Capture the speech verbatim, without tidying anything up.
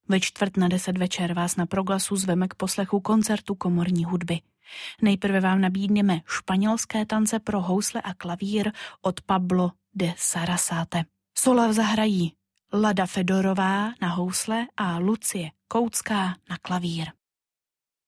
Ve čtvrt na deset večer vás na Proglasu zveme k poslechu koncertu komorní hudby. Nejprve vám nabídneme španělské tance pro housle a klavír od Pablo de Sarasate. Sola zahrají Lada Fedorová na housle a Lucie Koutská na klavír.